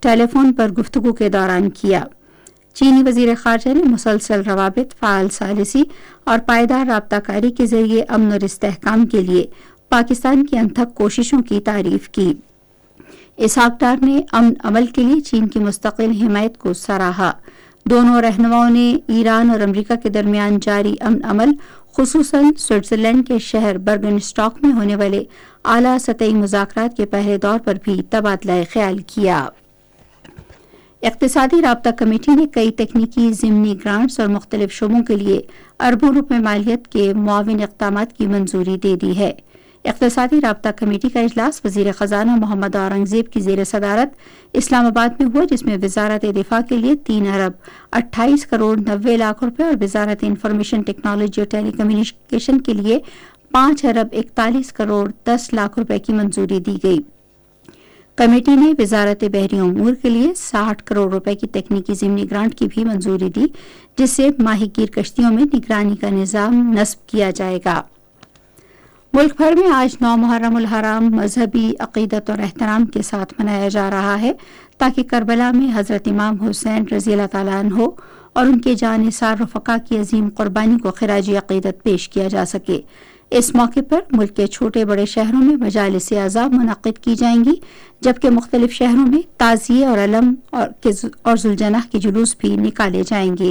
ٹیلی phone پر گفتگو کے دوران کیا۔ چینی وزیر خارجہ نے مسلسل روابط، فعال ثالثی اور پائیدار رابطہ کاری کے ذریعے امن اور استحکام کے لیے پاکستان کی انتھک کوششوں کی تعریف کی۔ اسحاق ڈار نے امن عمل کے لیے چین کی مستقل حمایت کو سراہا۔ دونوں رہنماؤں نے ایران اور امریکہ کے درمیان جاری امن عمل، خصوصاً سوئٹزرلینڈ کے شہر برگن اسٹاک میں ہونے والے اعلیٰ سطحی مذاکرات کے پہلے دور پر بھی تبادلہ خیال کیا۔ اقتصادی رابطہ کمیٹی نے کئی تکنیکی ضمنی گرانٹس اور مختلف شعبوں کے لیے اربوں روپے مالیت کے معاون اقدامات کی منظوری دے دی ہے۔ اقتصادی رابطہ کمیٹی کا اجلاس وزیر خزانہ محمد اورنگزیب کی زیر صدارت اسلام آباد میں ہوا، جس میں وزارت دفاع کے لیے 3 ارب 28 کروڑ 90 لاکھ روپے اور وزارت انفارمیشن ٹیکنالوجی اور ٹیلی کمیونیکیشن کے لیے 5 ارب 41 کروڑ 10 لاکھ روپے کی منظوری دی گئی۔ کمیٹی نے وزارت بحری امور کے لیے 60 کروڑ روپے کی تکنیکی ضمنی گرانٹ کی بھی منظوری دی، جس سے ماہی گیر کشتیوں میں نگرانی کا نظام نصب کیا جائے گا۔ ملک بھر میں آج 9 محرم الحرام مذہبی عقیدت اور احترام کے ساتھ منایا جا رہا ہے، تاکہ کربلا میں حضرت امام حسین رضی اللہ تعالیٰ عنہ اور ان کے جانثار رفقا کی عظیم قربانی کو خراج عقیدت پیش کیا جا سکے۔ اس موقع پر ملک کے چھوٹے بڑے شہروں میں مجالس اعزاء منعقد کی جائیں گی، جبکہ مختلف شہروں میں تعزیے اور علم اور ذوالجناح کے جلوس بھی نکالے جائیں گے۔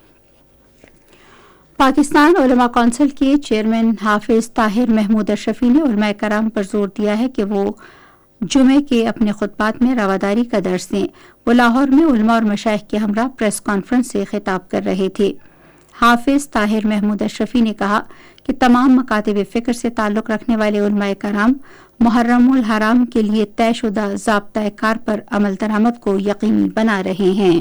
پاکستان علماء کونسل کے چیئرمین حافظ طاہر محمود اشرفی نے علماء کرام پر زور دیا ہے کہ وہ جمعے کے اپنے خطبات میں رواداری کا درس دیں۔ وہ لاہور میں علماء اور مشائخ کے ہمراہ پریس کانفرنس سے خطاب کر رہے تھے۔ حافظ طاہر محمود اشرفی نے کہا کہ تمام مکاتب فکر سے تعلق رکھنے والے علماء کرام محرم الحرام کے لیے طے شدہ ضابطۂ کار پر عمل درآمد کو یقینی بنا رہے ہیں۔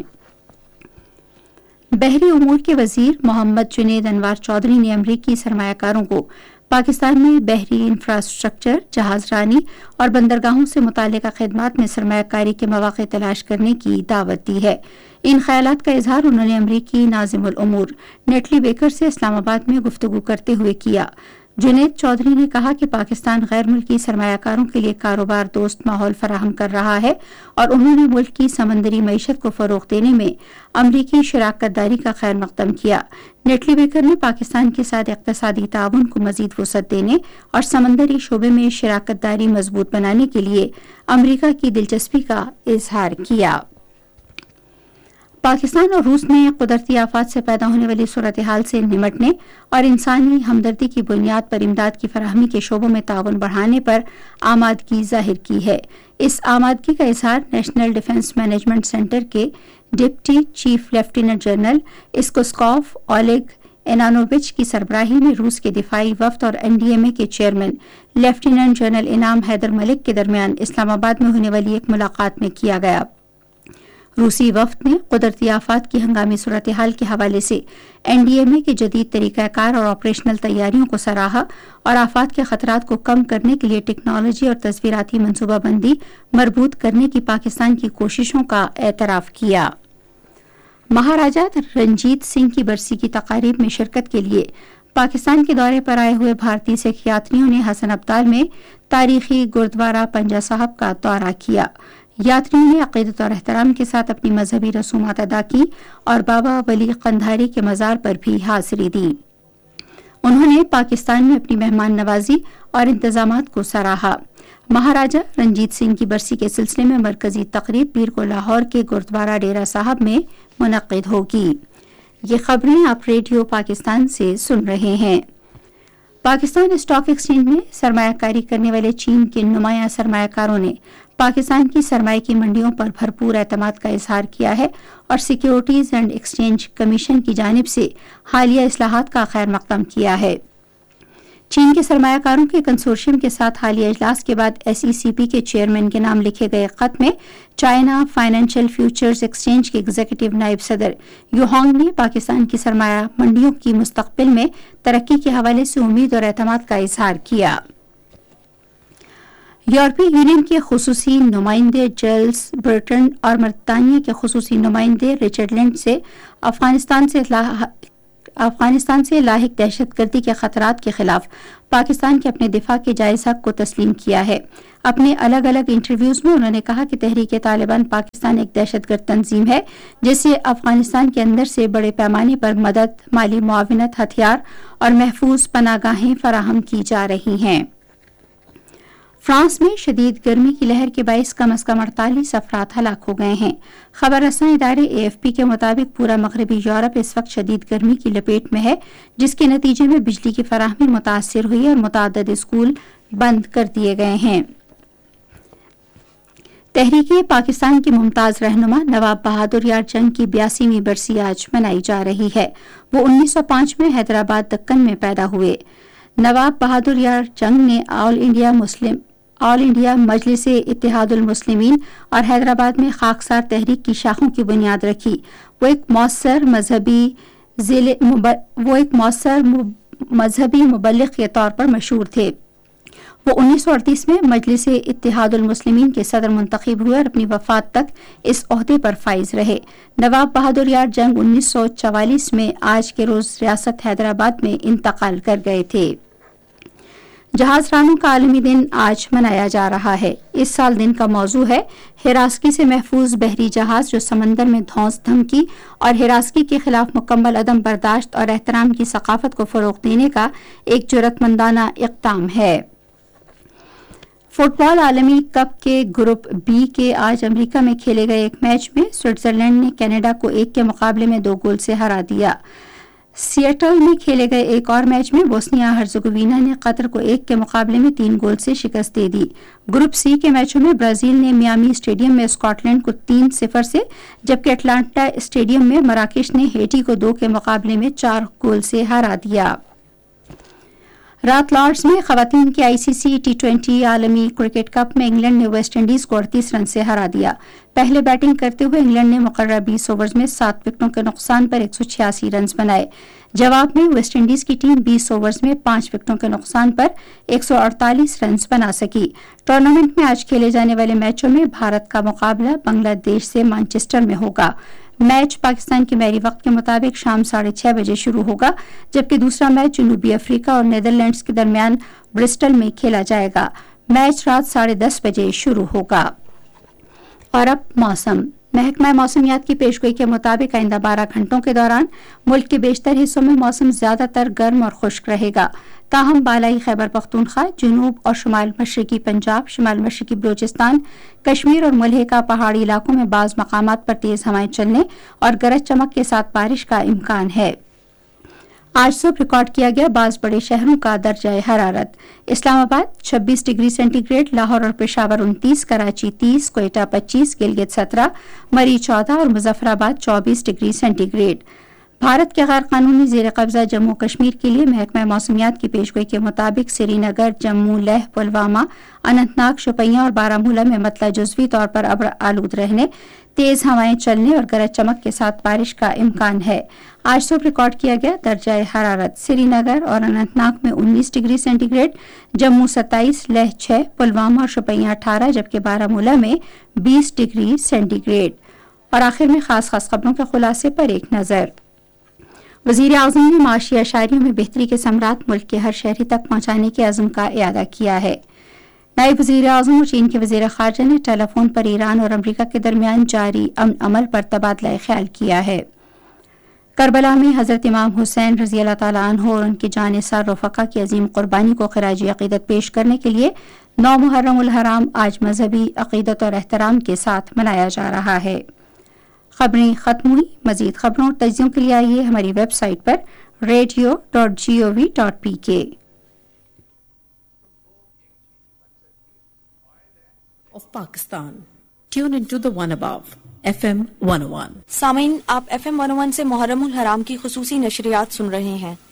بحری امور کے وزیر محمد جنید انوار چودھری نے امریکی سرمایہ کاروں کو پاکستان میں بحری انفراسٹرکچر، جہاز رانی اور بندرگاہوں سے متعلقہ خدمات میں سرمایہ کاری کے مواقع تلاش کرنے کی دعوت دی ہے۔ ان خیالات کا اظہار انہوں نے امریکی ناظم الامور نیٹلی بیکر سے اسلام آباد میں گفتگو کرتے ہوئے کیا۔ جنید چودھری نے کہا کہ پاکستان غیر ملکی سرمایہ کاروں کے لیے کاروبار دوست ماحول فراہم کر رہا ہے، اور انہوں نے ملک کی سمندری معیشت کو فروغ دینے میں امریکی شراکت داری کا خیر مقدم کیا۔ نیٹلی بیکر نے پاکستان کے ساتھ اقتصادی تعاون کو مزید وسعت دینے اور سمندری شعبے میں شراکت داری مضبوط بنانے کے لیے امریکہ کی دلچسپی کا اظہار کیا۔ پاکستان اور روس نے قدرتی آفات سے پیدا ہونے والی صورتحال سے نمٹنے اور انسانی ہمدردی کی بنیاد پر امداد کی فراہمی کے شعبوں میں تعاون بڑھانے پر آمادگی ظاہر کی ہے۔ اس آمادگی کا اظہار نیشنل ڈیفنس مینجمنٹ سینٹر کے ڈپٹی چیف لیفٹیننٹ جنرل اسکوسکوف اولیگ انانووچ کی سربراہی میں روس کے دفاعی وفد اور NDMA کے چیئرمین لیفٹیننٹ جنرل انعام حیدر ملک کے درمیان اسلام آباد میں ہونے والی ایک ملاقات میں کیا گیا۔ روسی وفد نے قدرتی آفات کی ہنگامی صورتحال کے حوالے سے NDMA کے جدید طریقہ کار اور آپریشنل تیاریوں کو سراہا اور آفات کے خطرات کو کم کرنے کے لیے ٹیکنالوجی اور تصویراتی منصوبہ بندی مربوط کرنے کی پاکستان کی کوششوں کا اعتراف کیا۔ مہاراجا رنجیت سنگھ کی برسی کی تقاریب میں شرکت کے لیے پاکستان کے دورے پر آئے ہوئے بھارتی سکھ یاتریوں نے حسن ابدال میں تاریخی گردوارہ پنجہ صاحب کا دورہ کیا۔ یاتریوں نے عقیدت اور احترام کے ساتھ اپنی مذہبی رسومات ادا کی اور بابا ولی قندھاری کے مزار پر بھی حاضری دی۔ انہوں نے پاکستان میں اپنی مہمان نوازی اور انتظامات کو سراہا۔ مہاراجا رنجیت سنگھ کی برسی کے سلسلے میں مرکزی تقریب پیر کو لاہور کے گردوارہ ڈیرہ صاحب میں منعقد ہوگی۔ یہ خبریں آپ ریڈیو پاکستان سے سن رہے ہیں۔ پاکستان اسٹاک ایکسچینج میں سرمایہ کاری کرنے والے چین کے نمایاں سرمایہ کاروں نے پاکستان کی سرمایہ کی منڈیوں پر بھرپور اعتماد کا اظہار کیا ہے اور سیکیورٹیز اینڈ ایکسچینج کمیشن کی جانب سے حالیہ اصلاحات کا خیر مقدم کیا ہے۔ چین کے سرمایہ کاروں کے کنسورشیم کے ساتھ حالیہ اجلاس کے بعد SECP کے چیئرمین کے نام لکھے گئے خط میں چائنا فائنینشیل فیوچرز ایکسچینج کے ایگزیکٹو نائب صدر یوہانگ نے پاکستان کی سرمایہ منڈیوں کی مستقبل میں ترقی کے حوالے سے امید اور اعتماد کا اظہار کیا۔ یورپی یونین کے خصوصی نمائندے جیلز برٹن اور برطانیہ کے خصوصی نمائندے رچرڈ لینڈ سے افغانستان سے لاحق دہشت گردی کے خطرات کے خلاف پاکستان کے اپنے دفاع کے جائز حق کو تسلیم کیا ہے۔ اپنے الگ الگ انٹرویوز میں انہوں نے کہا کہ تحریک طالبان پاکستان ایک دہشت گرد تنظیم ہے جسے افغانستان کے اندر سے بڑے پیمانے پر مدد، مالی معاونت، ہتھیار اور محفوظ پناہ گاہیں فراہم کی جا رہی ہیں۔ فرانس میں شدید گرمی کی لہر کے باعث کم از کم 48 افراد ہلاک ہو گئے ہیں۔ خبر رساں ادارے AFP کے مطابق پورا مغربی یورپ اس وقت شدید گرمی کی لپیٹ میں ہے، جس کے نتیجے میں بجلی کی فراہمی متاثر ہوئی اور متعدد اسکول بند کر دیے گئے ہیں۔ تحریک پاکستان کے ممتاز رہنما نواب بہادر یار جنگ کی 82ویں برسی آج منائی جا رہی ہے۔ وہ 1905 میں حیدرآباد دکن میں پیدا ہوئے۔ نواب بہادر یار جنگ نے آل انڈیا مجلس اتحاد المسلمین اور حیدرآباد میں خاکسار تحریک کی شاخوں کی بنیاد رکھی۔ وہ ایک مؤثر مذہبی مبلغ کے طور پر مشہور تھے۔ وہ 1938 میں مجلس اتحاد المسلمین کے صدر منتخب ہوئے اور اپنی وفات تک اس عہدے پر فائز رہے۔ نواب بہادر یار جنگ 1944 میں آج کے روز ریاست حیدرآباد میں انتقال کر گئے تھے۔ جہاز رانوں کا عالمی دن آج منایا جا رہا ہے۔ اس سال دن کا موضوع ہے ہراسکی سے محفوظ بحری جہاز جو سمندر میں دھونس دھمکی اور ہراسکی کے خلاف مکمل عدم برداشت اور احترام کی ثقافت کو فروغ دینے کا ایک جرأتمندانہ اقدام ہے۔ فٹ بال عالمی کپ کے گروپ بی کے آج امریکہ میں کھیلے گئے ایک میچ میں سوئٹزرلینڈ نے کینیڈا کو 1 کے مقابلے میں 2 گول سے ہرا دیا۔ سیئٹل میں کھیلے گئے ایک اور میچ میں بوسنیا ہرزیگووینا نے قطر کو 1 کے مقابلے میں 3 گول سے شکست دے دی۔ گروپ سی کے میچوں میں برازیل نے میامی اسٹیڈیم میں اسکاٹ لینڈ کو 3-0 سے، جبکہ اٹلانٹا اسٹیڈیم میں مراکش نے ہیٹی کو 2 کے مقابلے میں 4 گول سے ہرا دیا۔ رات لارڈز میں خواتین کے ICC T20 عالمی کرکٹ کپ میں انگلینڈ نے ویسٹ انڈیز کو 38 رن سے ہرا دیا۔ پہلے بیٹنگ کرتے ہوئے انگلینڈ نے مقررہ 20 اوورز میں 7 وکٹوں کے نقصان پر 186 رنز بنائے۔ جواب میں ویسٹ انڈیز کی ٹیم 20 اوورز میں 5 وکٹوں کے نقصان پر 148 رنز بنا سکی۔ ٹورنامنٹ میں آج کھیلے جانے والے میچوں میں بھارت کا مقابلہ بنگلہ دیش سے مانچسٹر میں ہوگا۔ میچ پاکستان کے محلی وقت کے مطابق شام 6:30 بجے شروع ہوگا، جبکہ دوسرا میچ جنوبی افریقہ اور نیدرلینڈز کے درمیان برسٹل میں کھیلا جائے گا۔ میچ رات 10:30 بجے شروع ہوگا۔ اور اب موسم۔ محکمہ موسمیات کی پیشگوئی کے مطابق آئندہ 12 گھنٹوں کے دوران ملک کے بیشتر حصوں میں موسم زیادہ تر گرم اور خشک رہے گا، تاہم بالائی خیبر پختونخوا، جنوب اور شمال مشرقی پنجاب، شمال مشرقی بلوچستان، کشمیر اور ملحقہ پہاڑی علاقوں میں بعض مقامات پر تیز ہوائیں چلنے اور گرج چمک کے ساتھ بارش کا امکان ہے۔ آج صبح ریکارڈ کیا گیا بعض بڑے شہروں کا درجہ حرارت: اسلام آباد 26 ڈگری سینٹی گریڈ، لاہور اور پشاور 29، کراچی 30، کوئٹہ 25، گلگت 17، مری 14 اور مظفر آباد 24 ڈگری سینٹی گریڈ۔ بھارت کے غیر قانونی زیر قبضہ جموں کشمیر کے لیے محکمہ موسمیات کی پیشگوئی کے مطابق سری نگر، جموں، لیہ، پلوامہ، اننت ناگ، شوپیاں اور بارہمولہ میں مطلع جزوی طور پر ابر آلود رہنے، تیز ہوائیں چلنے اور گرج چمک کے ساتھ بارش کا امکان ہے۔ آج صبح ریکارڈ کیا گیا درجہ حرارت: سری نگر اور اننت ناگ میں 19 degree centi grade, Jammu 27، Leh 6، Pulwama اور شوپیاں 18، جبکہ بارہمولہ میں 20 ڈگری سینٹی گریڈ۔ اور آخر میں خاص خبروں کے خلاصے پر ایک نظر۔ وزیر اعظم نے معاشی اشاریوں میں بہتری کے ثمرات ملک کے ہر شہری تک پہنچانے کے عزم کا اعادہ کیا ہے۔ نائب وزیر اعظم اور چین کے وزیر خارجہ نے ٹیلی فون پر ایران اور امریکہ کے درمیان جاری امن عمل پر تبادلہ خیال کیا ہے۔ کربلا میں حضرت امام حسین رضی اللہ تعالیٰ عنہ اور ان کے جانثار رفقا کی عظیم قربانی کو خراج عقیدت پیش کرنے کے لیے 9 محرم الحرام آج مذہبی عقیدت اور احترام کے ساتھ منایا جا رہا ہے۔ خبریں ختم ہوئی۔ مزید خبروں اور تجزیوں کے لیے آئیے ہماری web site per radio.gov.pk۔ of Pakistan. Tune into the one above, FM 101. سامعین، آپ FM 101 سے محرم الحرام کی خصوصی نشریات سن رہے ہیں۔